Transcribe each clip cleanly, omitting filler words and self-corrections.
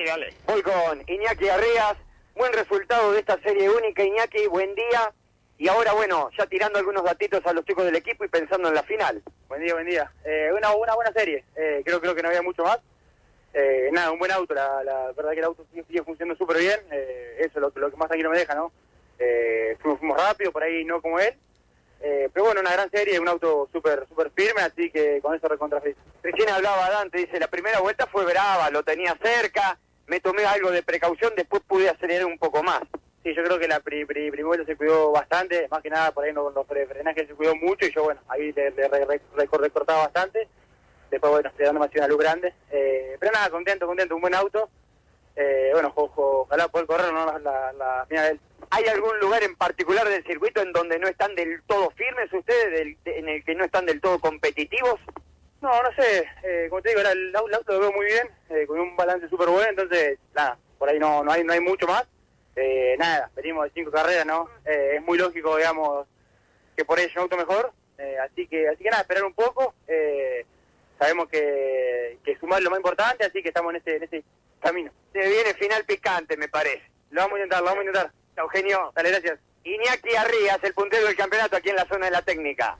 dale. Voy con Iñaki Arreas. Buen resultado de esta serie única, Iñaki, buen día. Y ahora, bueno, ya tirando algunos datitos a los chicos del equipo y pensando en la final. Buen día, buen día. Una buena serie. Creo que no había mucho más. Nada, un buen auto. La verdad que el auto sigue funcionando súper bien. Eso es lo que más tranquilo me deja, ¿no? Fuimos rápido, por ahí no como él. Pero bueno, una gran serie, un auto súper firme, así que con eso recontra feliz. Recién hablaba Dante, dice, la primera vuelta fue brava, lo tenía cerca, me tomé algo de precaución, después pude acelerar un poco más. Sí, yo creo que la primera vuelta se cuidó bastante, más que nada por ahí los frenajes se cuidó mucho y yo, bueno, ahí le recortaba bastante. Después, bueno, dándome así una luz grande. Pero nada, contento, un buen auto. Bueno, ojalá poder correr, ¿no? La mía de él. ¿Hay algún lugar en particular del circuito en donde no están del todo firmes ustedes, en el que no están del todo competitivos? No sé, como te digo, el auto lo veo muy bien, con un balance súper bueno, entonces, nada, por ahí no hay mucho más. Nada, venimos de 5 carreras, ¿no? Es muy lógico, digamos, que por ahí es un auto mejor, así que nada, esperar un poco. Sabemos que sumar es lo más importante, así que estamos en este camino. Se viene final picante, me parece. Lo vamos a intentar. Eugenio, dale, gracias. Iñaki Arrías, el puntero del campeonato aquí en la zona de la técnica.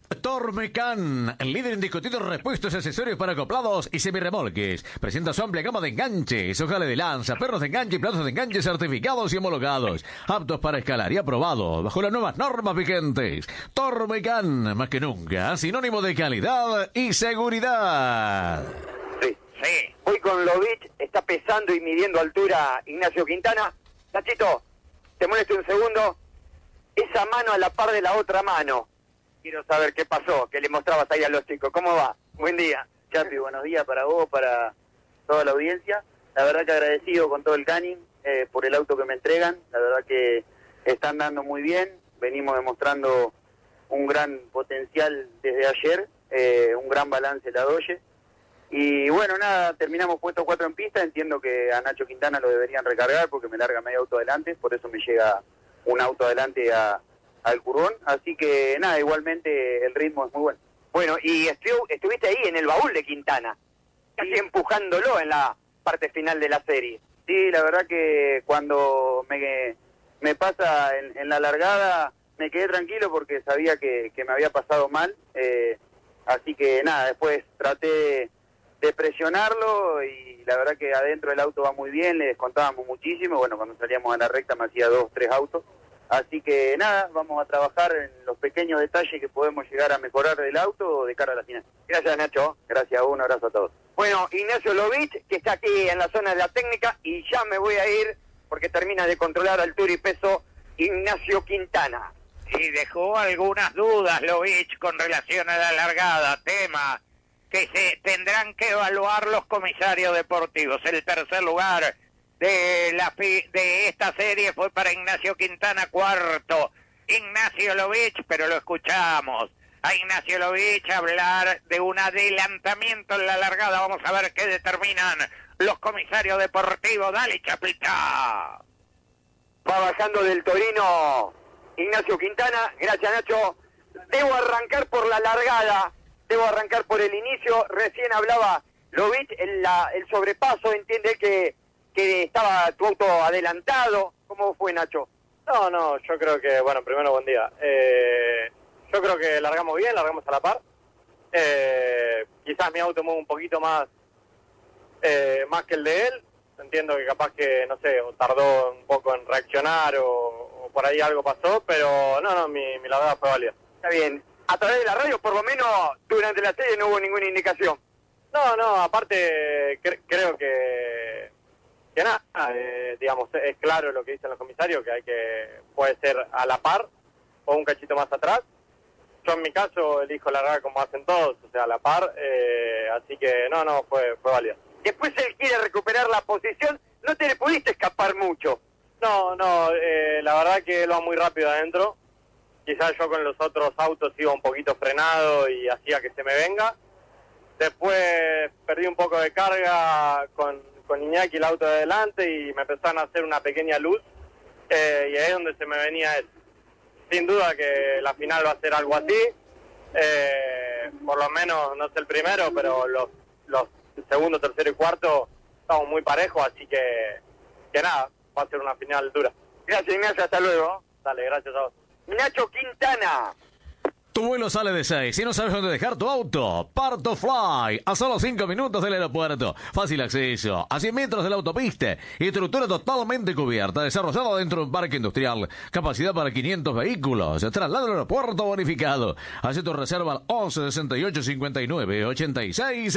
Tormecan, el líder indiscutido en repuestos, accesorios para acoplados y semirremolques. Presenta su amplia gama de enganches, ojales de lanza, perros de enganche y platos de enganche certificados y homologados. Aptos para escalar y aprobados bajo las nuevas normas vigentes. Tormecan, más que nunca, sinónimo de calidad y seguridad. Sí. Voy con Lovich, está pesando y midiendo altura Ignacio Quintana. Nachito, te molesto un segundo. Esa mano a la par de la otra mano. Quiero saber qué pasó, qué le mostrabas ahí a los chicos. ¿Cómo va? Buen día. Chapi, buenos días para vos, para toda la audiencia. La verdad que agradecido con todo el Canning por el auto que me entregan. La verdad que están dando muy bien. Venimos demostrando un gran potencial desde ayer, un gran balance la Dodge. Y bueno, nada, terminamos puesto 4 en pista. Entiendo que a Nacho Quintana lo deberían recargar porque me larga medio auto adelante. Por eso me llega un auto adelante al curvón. Así que nada, igualmente el ritmo es muy bueno. Bueno, y estuviste ahí en el baúl de Quintana, casi empujándolo en la parte final de la serie. Sí, la verdad que cuando me pasa en la largada me quedé tranquilo porque sabía que me había pasado mal. Así que nada, después traté de presionarlo y la verdad que adentro del auto va muy bien, le descontábamos muchísimo. Bueno, cuando salíamos a la recta me hacía 2, 3 autos. Así que nada, vamos a trabajar en los pequeños detalles que podemos llegar a mejorar del auto de cara a la final. Gracias, Nacho. Gracias, un abrazo a todos. Bueno, Ignacio Lovich, que está aquí en la zona de la técnica, y ya me voy a ir porque termina de controlar altura y peso Ignacio Quintana. Y dejó algunas dudas Lovich con relación a la largada, tema que se tendrán que evaluar los comisarios deportivos. El tercer lugar de esta serie fue para Ignacio Quintana, cuarto Ignacio Lovich, pero lo escuchamos a Ignacio Lovich hablar de un adelantamiento en la largada. Vamos a ver qué determinan los comisarios deportivos. Dale, Chapita. Va bajando del Torino Ignacio Quintana. Gracias, Nacho. Debo arrancar por la largada, debo arrancar por el inicio. Recién hablaba Lovich, el sobrepaso, entiende que estaba tu auto adelantado. ¿Cómo fue, Nacho? No, yo creo que, bueno, primero buen día. Yo creo que largamos bien, largamos a la par. Quizás mi auto mueve un poquito más que el de él. Entiendo que capaz que, no sé, o tardó un poco en reaccionar o por ahí algo pasó, pero no, mi largada fue válida. Está bien. A través de la radio, por lo menos, durante la serie no hubo ninguna indicación. No, aparte creo que nada, digamos, es claro lo que dicen los comisarios, que puede ser a la par o un cachito más atrás. Yo en mi caso elijo largar como hacen todos, o sea, a la par, así que no, fue válida. Después él quiere recuperar la posición, no te le pudiste escapar mucho. No, la verdad que él va muy rápido adentro. Quizás yo con los otros autos iba un poquito frenado y hacía que se me venga. Después perdí un poco de carga con Iñaki, el auto de adelante, y me empezaron a hacer una pequeña luz, y ahí es donde se me venía él. Sin duda que la final va a ser algo así, por lo menos no sé el primero, pero los segundo, tercero y cuarto estamos muy parejos, así que nada, va a ser una final dura. Gracias, Ignacio, hasta luego. Dale, gracias a vos. Nacho Quintana. Tu vuelo sale de 6 y no sabes dónde dejar tu auto. Parto Fly, a solo 5 minutos del aeropuerto. Fácil acceso, a 100 metros de la autopista. Estructura totalmente cubierta, desarrollada dentro de un parque industrial. Capacidad para 500 vehículos. Traslado al aeropuerto bonificado. Haz tu reserva al 11 68 59 86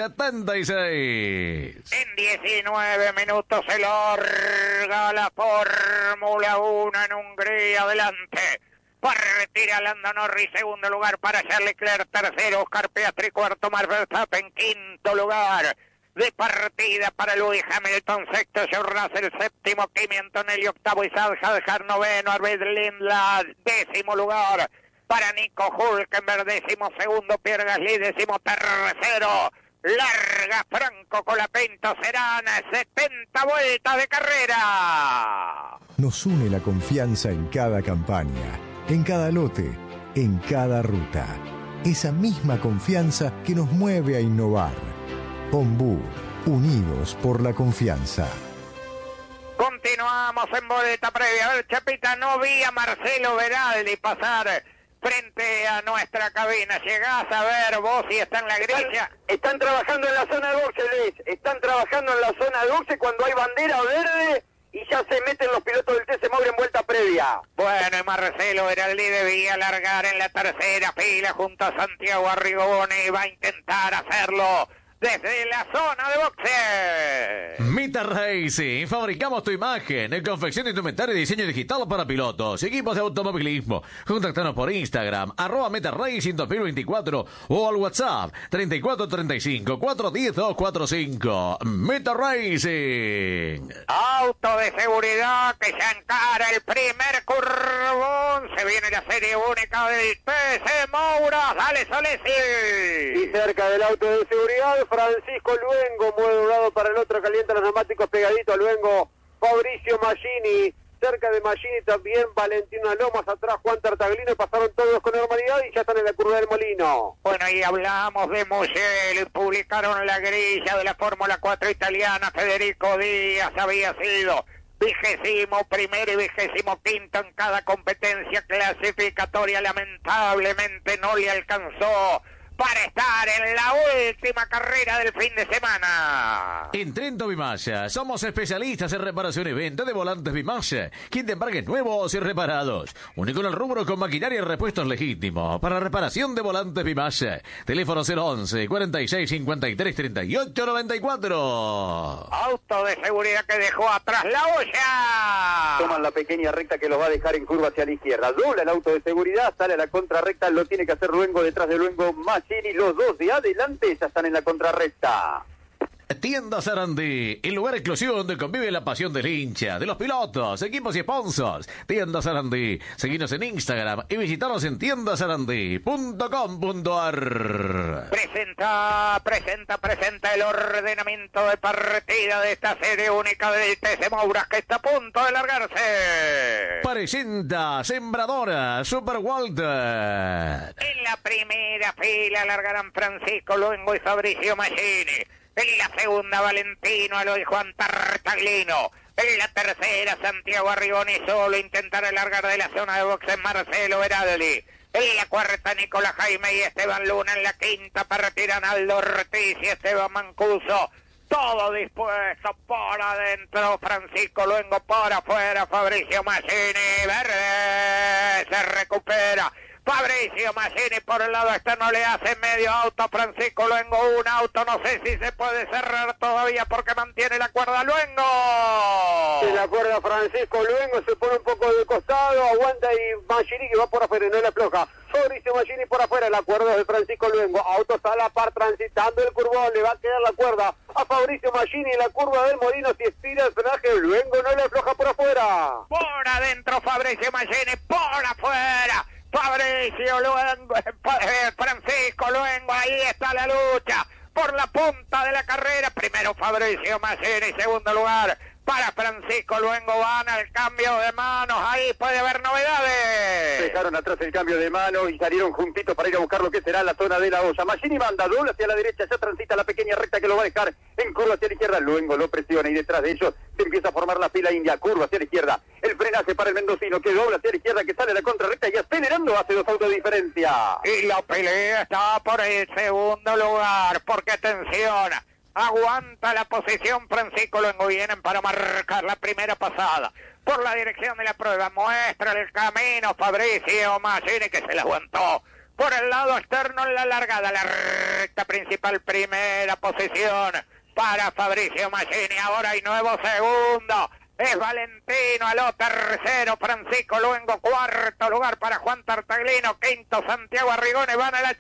76. En 19 minutos se larga la Fórmula 1 en Hungría. Adelante. Retira Lando Norris, segundo lugar para Charles Leclerc, tercero Oscar Piastri, cuarto Max Verstappen, quinto lugar de partida para Lewis Hamilton, sexto George Russell, séptimo Kimi Antonelli, octavo Isaac Hadjar, noveno Arvid Lindblad, décimo lugar para Nico Hülkenberg, décimo segundo Pierre Gasly, décimo tercero larga Franco Colapinto. Serán 70 vueltas de carrera. Nos une la confianza en cada campaña, en cada lote, en cada ruta. Esa misma confianza que nos mueve a innovar. Ombú, unidos por la confianza. Continuamos en boleta previa. A ver, Chapita, no vi a Marcelo Veraldi pasar frente a nuestra cabina. Llegás a ver vos si está en la grilla. Están trabajando en la zona de boxe, Luis. Están trabajando en la zona de boxe cuando hay bandera verde y ya se meten los pilotos del TC Moura en vuelta previa. Bueno, y Marcelo Veraldi debía largar en la tercera fila junto a Santiago Arrigoni. Va a intentar hacerlo desde la zona de boxe. Meta Racing, fabricamos tu imagen, confección de indumentaria y diseño digital para pilotos, equipos de automovilismo. Contactanos por Instagram, @Meta Racing 2024 o al WhatsApp 3435 410 245. Meta Racing. Auto de seguridad que ya encara el primer curvón. Se viene la serie única del TC Moura. Dale, Solesi. Y cerca del auto de seguridad, Francisco Luengo, mueve de un lado para el otro, calienta los neumáticos pegadito a Luengo, Fabricio Maggini, cerca de Maggini también Valentino Lomas, atrás Juan Tartaglino, pasaron todos con normalidad y ya están en la curva del Molino. Bueno, y hablamos de Mugello, publicaron la grilla de la Fórmula 4 italiana. Federico Díaz había sido 21º y 25º en cada competencia clasificatoria, lamentablemente no le alcanzó para estar en la última carrera del fin de semana. En Trento Vimaya, somos especialistas en reparación y venta de volantes Vimaya, kit de embragues nuevos y reparados. Único en el rubro con maquinaria y repuestos legítimos para reparación de volantes Vimaya. Teléfono 011 46 53 38 94. Auto de seguridad que dejó atrás la olla. Toman la pequeña recta que los va a dejar en curva hacia la izquierda. Dobla el auto de seguridad, sale a la contrarrecta, lo tiene que hacer Luengo, detrás de Luengo Maggini, los dos de adelante ya están en la contrarrecta. Tienda Sarandí, el lugar exclusivo donde convive la pasión del hincha, de los pilotos, equipos y sponsors. Tienda Sarandí, seguinos en Instagram y visitanos en tiendasarandí.com.ar. Presenta el ordenamiento de partida de esta serie única del TC Moura que está a punto de largarse. Presenta Sembradora Super Walter. En la primera fila largarán Francisco Luengo y Fabricio Maggini. En la segunda, Valentino Aloy y Juan Tartaglino. En la tercera, Santiago Arrigoni solo intentará largar de la zona de boxe Marcelo Veraldi. En la cuarta, Nicolás Jaime y Esteban Luna. En la quinta, para retirar Aldo Ortiz y Esteban Mancuso. Todo dispuesto por adentro, Francisco Luengo por afuera, Fabricio Maggini. Verde se recupera. Fabricio Maggini por el lado no le hace medio auto. Francisco Luengo un auto, no sé si se puede cerrar todavía porque mantiene la cuerda Luengo. Se la cuerda Francisco Luengo, se pone un poco de costado, aguanta y Maggini que va por afuera, no le afloja. Fabricio Maggini por afuera, la cuerda de Francisco Luengo, autos a la par transitando el curvón, le va a quedar la cuerda a Fabricio Maggini en la curva del Molino, si estira el frenaje, Luengo no le afloja por afuera. Por adentro Fabricio Maggini, por afuera. Fabricio Luengo, Francisco Luengo, ahí está la lucha por la punta de la carrera. Primero Fabricio Maggini, segundo lugar para Francisco Luengo. Van al cambio de manos, ahí puede haber novedades. Dejaron atrás el cambio de mano y salieron juntitos para ir a buscar lo que será la zona de la olla. Machini manda, doble hacia la derecha, ya transita la pequeña recta que lo va a dejar en curva hacia la izquierda. Luengo lo presiona y detrás de ellos se empieza a formar la fila india, curva hacia la izquierda. El frenaje para el mendocino que dobla hacia la izquierda, que sale a la contrarrecta y acelerando hace 2 autos de diferencia. Y la pelea está por el segundo lugar, porque atención, aguanta la posición Francisco Luengo, vienen para marcar la primera pasada. Por la dirección de la prueba, muestra el camino Fabricio Machini, que se la aguantó. Por el lado externo en la largada, la recta principal, primera posición para Fabricio Machini. Ahora hay nuevo segundo. Es Valentino Aló, tercero Francisco Luengo, cuarto lugar para Juan Tartaglino, quinto Santiago Arrigoni. Van a la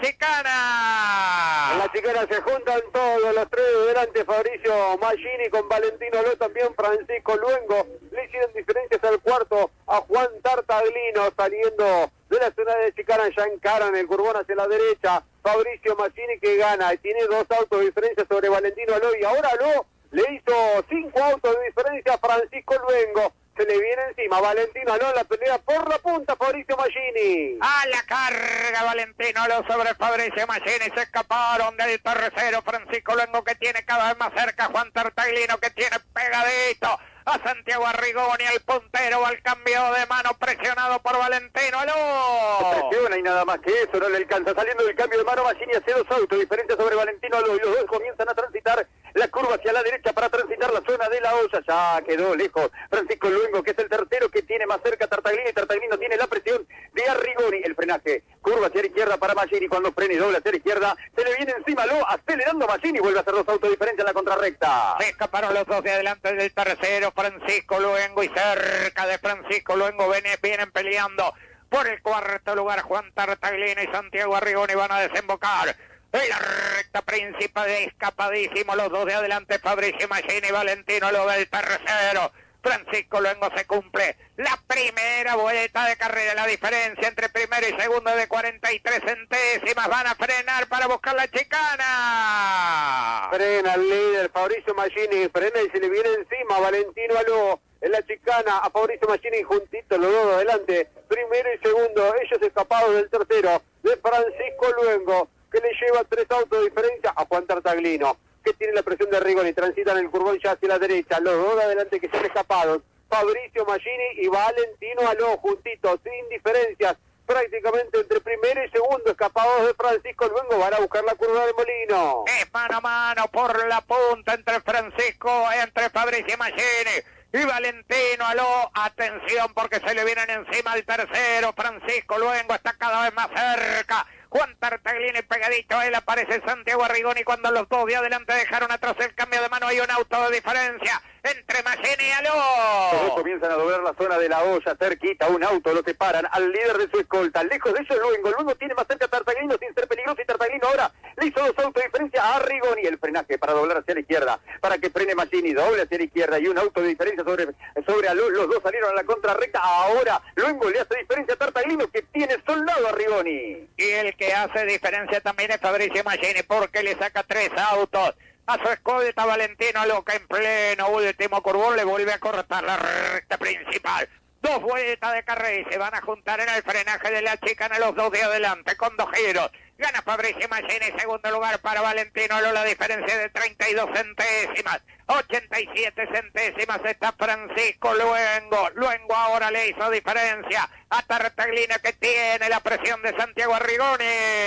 chicana. En la chicana se juntan todos los tres de delante, Fabricio Machini con Valentino Aló, también Francisco Luengo. Le hicieron diferencias al cuarto a Juan Tartaglino, saliendo de la zona de chicana, ya encaran el curbón hacia la derecha. Fabricio Machini que gana y tiene 2 autos de diferencia sobre Valentino Aló, y ahora Aló le hizo 5 autos de diferencia a Francisco Luengo. Se le viene encima Valentino Aló, la pelea por la punta, Fabricio Machini. A la carga Valentino Aló sobre Fabricio Machini, se escaparon del tercero Francisco Luengo, que tiene cada vez más cerca Juan Tartaglino, que tiene pegadito a Santiago Arrigoni, el puntero, al cambio de mano, presionado por Valentino Aló. Presiona y nada más que eso, no le alcanza. Saliendo del cambio de mano, Machini hace 2 autos, diferencia sobre Valentino Aló, y los dos comienzan a transitar la curva hacia la derecha para transitar la zona de la olla. Ya quedó lejos Francisco Luengo, que es el tercero, que tiene más cerca a Tartaglino, y Tartaglino tiene la presión de Arrigoni. El frenaje, curva hacia la izquierda para Machini, cuando frene y doble hacia la izquierda, se le viene encima Aló, acelerando Machini, vuelve a hacer 2 autos de diferencia en la contrarrecta. Se escaparon los dos de adelante del tercero, Francisco Luengo, y cerca de Francisco Luengo vienen peleando por el cuarto lugar Juan Tartaglino y Santiago Arrigoni. Van a desembocar en la recta principal, escapadísimo los dos de adelante, Fabricio Machini y Valentino Aló del tercero. Francisco Luengo, se cumple la primera vuelta de carrera. La diferencia entre primero y segundo es de 43 centésimas. Van a frenar para buscar la chicana. Frena el líder Fabricio Machini, frena y se le viene encima Valentino Aló en la chicana a Fabricio Machini, juntito los dos de adelante, primero y segundo, ellos escapados del tercero de Francisco Luengo, que le lleva 3 autos de diferencia a Juan Tartaglino, que tiene la presión de Arrigoni, transitan el curbón ya hacia la derecha, los dos de adelante que se han escapado, Fabricio Machini y Valentino Aló, juntitos, sin diferencias, prácticamente entre primero y segundo, escapados de Francisco Luengo, van a buscar la curva del Molino. Es mano a mano por la punta entre Fabricio Machini y Valentino Aló. Atención, porque se le vienen encima al tercero. Francisco Luengo está cada vez más cerca. Juan Tartaglini pegadito a él, aparece Santiago Arrigoni cuando los dos de adelante dejaron atrás el cambio de mano. Hay un auto de diferencia entre Machini y Aló. Los dos comienzan a doblar la zona de la olla, cerquita, un auto lo separan al líder de su escolta. Lejos de ellos Luengo, Luengo tiene más cerca a Tartaglino sin ser peligroso, y Tartaglino ahora le hizo 2 autos de diferencia a Arrigoni. El frenaje para doblar hacia la izquierda, para que frene Machini, doble hacia la izquierda y un auto de diferencia sobre Aló. Los dos salieron a la contrarrecta. Ahora Luengo le hace diferencia a Tartaglino, que tiene soldado a Arrigoni. Y el que hace diferencia también es Fabricio Machini, porque le saca 3 autos a su escolta Valentino Aló, que en pleno último curbón le vuelve a cortar la recta principal. 2 vueltas de carrera y se van a juntar en el frenaje de la chicana los dos de adelante con 2 giros. Gana Fabricio Machini, segundo lugar para Valentino Aló, la diferencia de 32 centésimas. 87 centésimas está Francisco Luengo. Luengo ahora le hizo diferencia a Tartaglino, que tiene la presión de Santiago Arrigoni.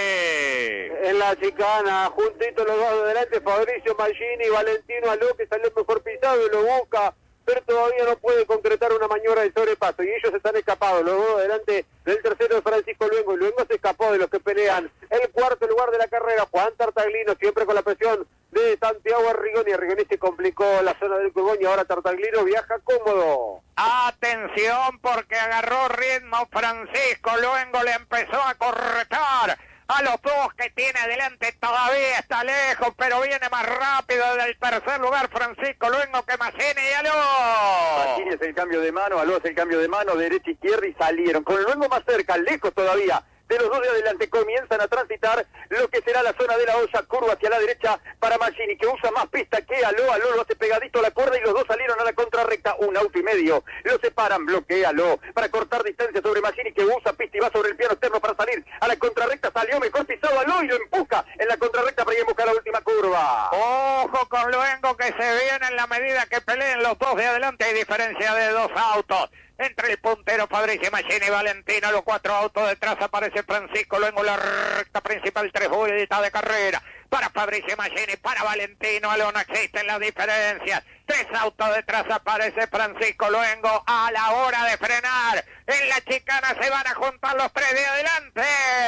En la chicana, juntito los dos de adelante, Fabricio Machini y Valentino Aló, que salió mejor pisado y lo busca, pero todavía no puede concretar una maniobra de sobrepaso, y ellos están escapados, los dos delante del tercero de Francisco Luengo, y Luengo se escapó de los que pelean el cuarto lugar de la carrera. Juan Tartaglino, siempre con la presión de Santiago Arrigoni. Arrigoni se complicó la zona del curbón y ahora Tartaglino viaja cómodo. Atención, porque agarró ritmo Francisco Luengo, le empezó a corretar a los dos que tiene adelante. Todavía está lejos, pero viene más rápido del tercer lugar Francisco Luengo que Machini y Aló. Machini es el cambio de mano, Aló es el cambio de mano, derecha, izquierda, y salieron con Luengo más cerca, lejos todavía de los dos de adelante. Comienzan a transitar lo que será la zona de la olla, curva hacia la derecha para Machini, que usa más pista que Aló. Aló lo hace pegadito a la cuerda y los dos salieron a la contrarrecta. un auto y medio. Lo separan, bloquéalo. Para cortar distancia sobre Magini, que usa pista y va sobre el piano externo para salir a la contrarrecta. Salió mejor pisado Aló y lo empuja en la contrarrecta para ir a buscar la última curva. Ojo con Luengo, que se viene en la medida que peleen los dos de adelante. Hay diferencia de 2 autos. Entre el puntero Fabricio Magini y Valentino, los 4 autos detrás aparece Francisco Luengo, la recta principal, 3 vueltas de carrera. Para Fabricio Magini, para Valentino Aló, no existen las diferencias. 3 autos detrás aparece Francisco Luengo a la hora de frenar. En la chicana se van a juntar los 3 de adelante.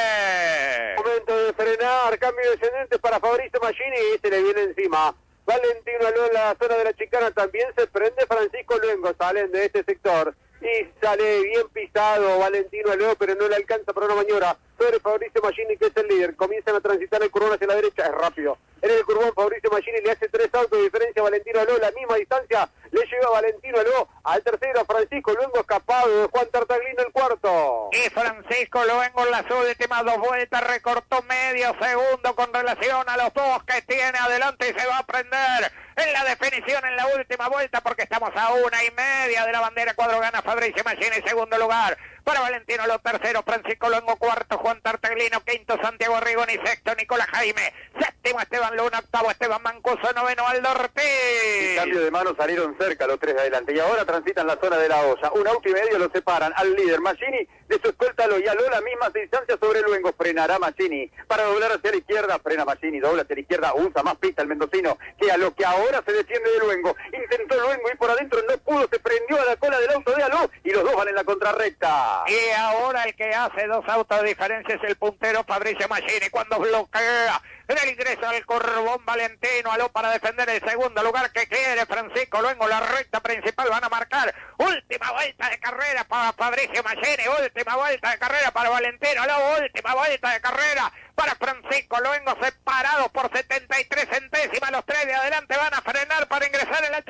Momento de frenar, cambio descendente para Fabricio Magini y se le viene encima. Valentino Aló en la zona de la chicana, también se prende Francisco Luengo, salen de este sector. Y sale bien pisado Valentino Aló, pero no le alcanza para una maniobra sobre Fabricio Magini, que es el líder. Comienzan a transitar el curbón hacia la derecha, es rápido. En el curbón Fabricio Magini le hace 3 autos de diferencia a Valentino Aló, la misma distancia le lleva Valentino Aló al tercero. Francisco Luengo escapado de Juan Tartaglino el cuarto. Y Francisco Luengo en las últimas 2 vueltas recortó medio segundo con relación a los 2 que tiene adelante y se va a prender en la definición en la última vuelta, porque estamos a 1:30 de la bandera. Cuadro gana Fabricio Magini, segundo lugar para Valentino Aló, tercero Francisco Luengo, cuarto Juan Tartaglino, quinto Santiago Arrigoni, sexto Nicolás Jaime, séptimo Esteban Luna, octavo Esteban Mancuso, noveno Aldo Ortiz. Cambio de mano, salieron cerca los 3 de adelante y ahora transitan la zona de la olla. 1 auto y medio lo separan al líder Magini de su escolta Aló, y Aló la misma distancia sobre Luengo. Frenará Magini para doblar hacia la izquierda, frena Magini, dobla hacia la izquierda, usa más pista el mendocino que Aló, que ahora se defiende de Luengo. Intentó Luengo ir por adentro, no pudo, se prendió a la cola del auto de Aló y los dos van en la contrarrecta. Y ahora el que hace 2 autos de diferencia es el puntero Fabricio Magini, cuando bloquea en el ingreso al curbón Valentino Aló para defender el segundo lugar que quiere Francisco Luengo. La recta principal van a marcar última vuelta de carrera para Fabricio Magini, última vuelta de carrera para Valentino Aló, última vuelta de carrera para Francisco Luengo, separados por 73 centésimas. Los 3 de adelante van a frenar para ingresar en la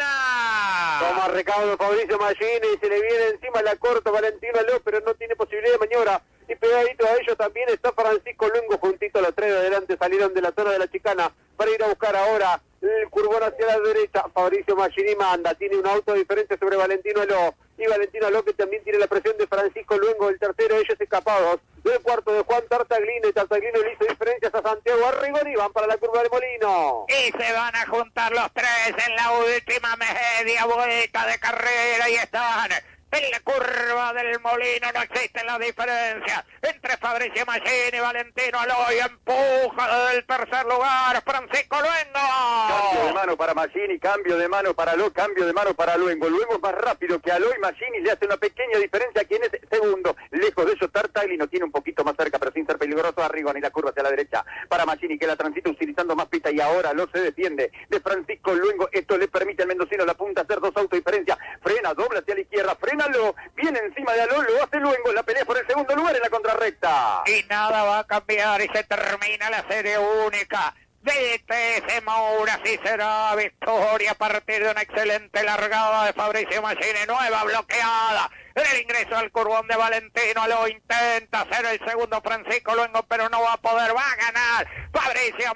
chicana. Toma recaudo Fabricio Magini y se le viene encima la corta Valentino Aló, pero no tiene posibilidad de maniobra. Y pegadito a ellos también está Francisco Luengo, juntito a los 3 de adelante. Salieron de la zona de la chicana para ir a buscar ahora el curbón hacia la derecha. Fabricio Magini manda, tiene un auto de diferencia sobre Valentino Aló. Y Valentino Aló, que también tiene la presión de Francisco Luengo, el tercero, ellos escapados del cuarto de Juan Tartaglino, y Tartaglino le hizo diferencias a Santiago Arrigoni, van para la curva de Molino. Y se van a juntar los 3 en la última media vuelta de carrera y están en la curva del Molino. No existen las diferencias entre Fabricio Magini y Valentino Aló, y empuja del tercer lugar Francisco Luengo. Cambio de mano para Magini, cambio de mano para Aló, cambio de mano para Luengo. Luengo es más rápido que Aló y Magini le hace una pequeña diferencia. Quien es segundo, lejos de eso Tartaglino, tiene un poquito más cerca, pero sin ser peligroso. Arrigoni, la curva hacia la derecha para Magini, que la transita utilizando más pista, y ahora Aló se defiende de Francisco Luengo. Esto le permite al mendocino la punta hacer 2 autos de diferencia. Frena, dobla hacia la izquierda, frena Aló, viene encima de Aló, lo hace Luengo, la pelea por el segundo lugar en la contrarrecta. Y nada va a cambiar y se termina la serie única de TS Moura. Así será victoria a partir de una excelente largada de Fabricio Magini, nueva bloqueada en el ingreso al curbón de Valentino Aló. Intenta hacer el segundo Francisco Luengo, pero no va a poder, va a ganar Fabricio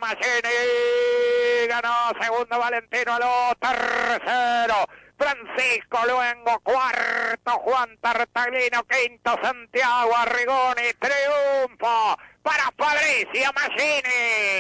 Magini. Ganó segundo Valentino Aló, tercero Francisco Luengo, cuarto Juan Tartaglino, quinto Santiago Arrigoni. Triunfo para Fabricio Magini.